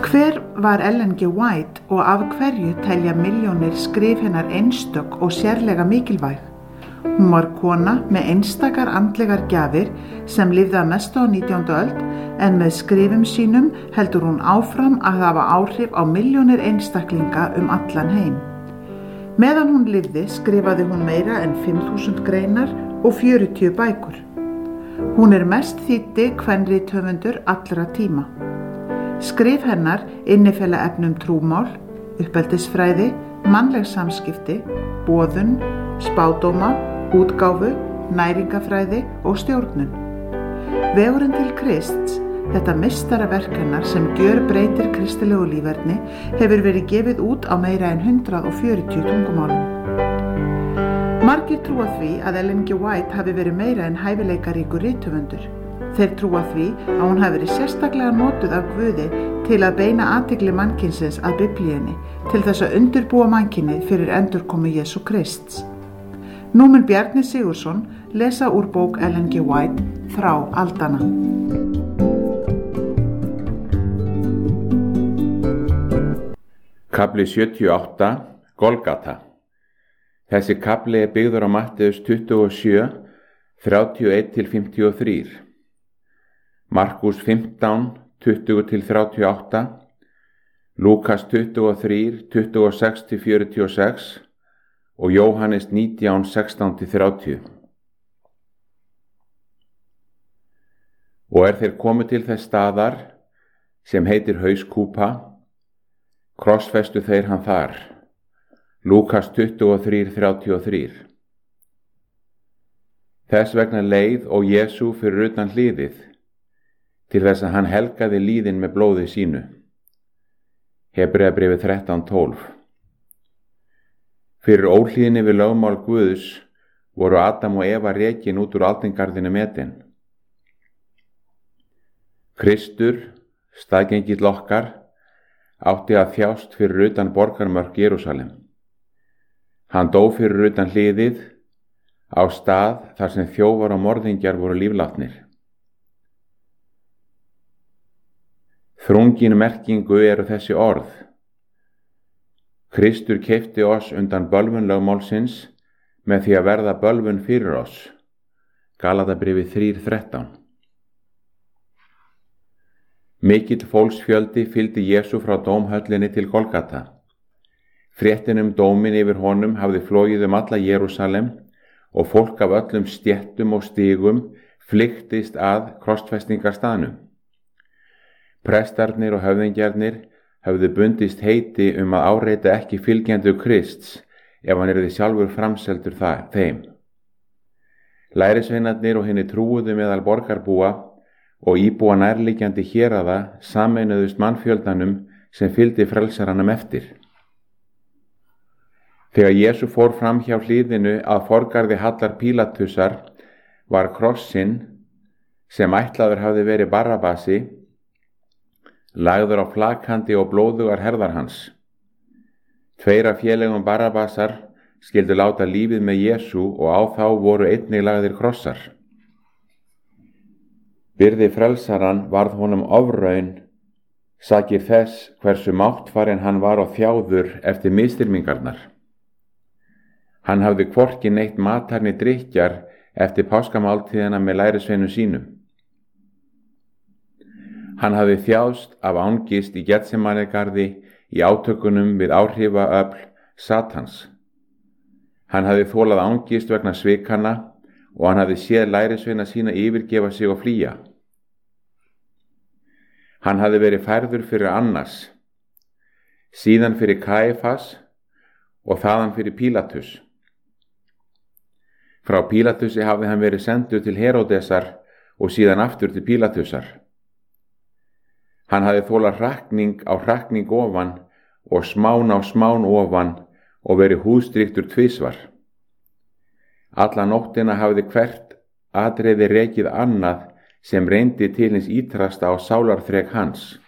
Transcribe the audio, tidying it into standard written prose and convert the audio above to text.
Hver var Ellen G. White og af hverju telja milljónir skrif hennar einstök og sérlega mikilvæg? Hún var kona með einstakar andlegar gjafir sem lifði að mestu á 19. öld en með skrifum sínum heldur hún áfram að hafa áhrif á milljónir einstaklinga allan heim. Meðan hún lifði skrifaði hún meira en 5.000 greinar og 40 bækur. Hún mest þýddi kvenrithöfundur allra tíma. Skrif hennar innifela efnum trúmál, uppeldisfræði, mannleg samskipti, boðun, spádóma, útgáfu, næringafræði og stjórnun. Vegurinn til Krists, þetta meistaraverk hennar sem gjörbreytir kristilegu líferni, hefur verið gefið út á meira en 140 tungumálum. Margir trúa því að Ellen G. White hafi verið meira en hæfileikaríkur rithöfundur. Þeir trúa því að hún hafi verið sérstaklega notuð af Guði til að beina athygli mannkynsins að Biblíunni til þess að undirbúa mannkynið fyrir endurkomu Jesú Krists. Nú mun Bjarni Sigurðsson lesa úr bók Ellen G. White Þrá aldanna. Kafli 78, Golgata. Þessi kafli byggður á Matteus 27, 31-53, Markús 15, 20-38, Lúkas 23, 26-46 og Jóhannes 19, 16-30. Og þeir komu til þess staðar sem heitir Hauskúpa, krossfestu þeir hann þar. Lúkas 23, 33. Þess vegna leið og Jesú fyrir utan hlíðið, til þess að hann helgaði líðin með blóði sínu. Hebreabréfið 13:12. Fyrir óhlýðni við lögmál Guðs voru Adam og Eva rekin út úr aldingarðinu metin. Kristur, staðgengill okkar, átti að þjást fyrir utan borgarmörk Jerúsalem. Hann dó fyrir utan hlíðið á stað þar sem þjófar og morðingjar voru líflátnir. Þrungin merkingu eru þessi orð. Kristur keypti oss undan bölvun lögmálsins með því að verða bölvun fyrir oss. Galatabréfið 3:13. Mikill fólksfjöldi fylgdi Jesú frá dómhöllinni til Golgata. Fréttin dómin yfir honum hafði flogið alla Jerúsalem og fólk af öllum stéttum og stigum flykktist að krossfestingarstaðnum. Prestarnir og höfðingjarnir höfðu bundist heiti að áreita ekki fylgjendur Krists ef hann yrði sjálfur framseldur þeim. Lærisveinarnir og hinir trúuðu meðal borgarbúa og íbúa nærliggjandi héraða sameinuðust mannfjöldanum sem fylgdi frelsaranum eftir. Þegar Jesú fór fram hjá hlíðinu að forgarði Hallar Pílatusar var krossinn, sem ætlaður hafði verið Barrabasi, lagður á flakandi og blóðugar herðar hans. 2 af félögum Barrabasar skyldu láta lífið með Jesú og á þá voru einnig lagðir krossar. Byrði frelsaran varð honum ofraun, sakir þess hversu máttfarinn hann var og þjáður eftir misþyrmingarnar. Hann hafði hvorki neitt matarni drykkjar eftir páskamáltíðina með lærisveinum sínum. Hann hafði þjáðst af angist í Getsemanigarði í átökunum við áhrifaöfl Satans. Hann hafði þolað angist vegna svikanna og hann hafði séð lærisveina sína yfirgefa sig og flýja. Hann hafði verið færður fyrir Annas, síðan fyrir Kaífas og þaðan fyrir Pílatus. Frá Pílatusi hafði hann verið sendur til Heródesar og síðan aftur til Pílatusar. Hann hafði þolað hrakning á hrakning ofan og smán á smán ofan og verið húðstrýktur tvisvar. Alla nóttina hafði hvert atriði rekið annað sem reyndi til hins ítrasta á sálarþrek hans.